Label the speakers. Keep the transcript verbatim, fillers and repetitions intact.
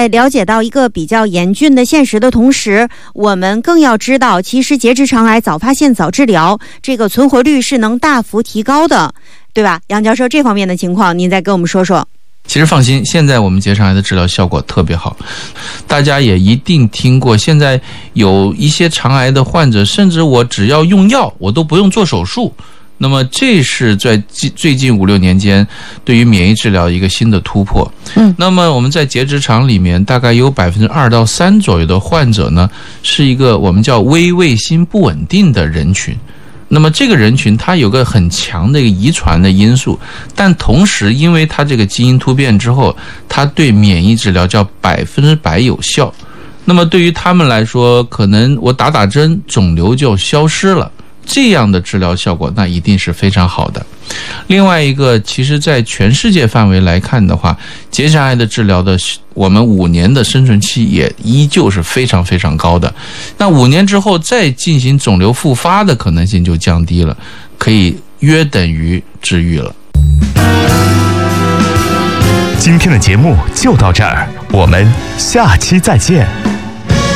Speaker 1: 在了解到一个比较严峻的现实的同时，我们更要知道，其实结直肠癌早发现早治疗，这个存活率是能大幅提高的，对吧？杨教授，这方面的情况您再跟我们说说。
Speaker 2: 其实放心，现在我们结肠癌的治疗效果特别好，大家也一定听过，现在有一些肠癌的患者，甚至我只要用药，我都不用做手术。那么这是在最近五六年间对于免疫治疗一个新的突破。嗯，那么我们在结直肠里面大概有百分之二到三左右的患者呢，是一个我们叫微卫星不稳定的人群。那么这个人群他有个很强的一个遗传的因素，但同时因为他这个基因突变之后，他对免疫治疗叫百分之百有效。那么对于他们来说，可能我打打针，肿瘤就消失了。这样的治疗效果那一定是非常好的。另外一个，其实在全世界范围来看的话，结肠癌的治疗的我们五年的生存期也依旧是非常非常高的。那五年之后再进行肿瘤复发的可能性就降低了，可以约等于治愈了。
Speaker 3: 今天的节目就到这儿，我们下期再见。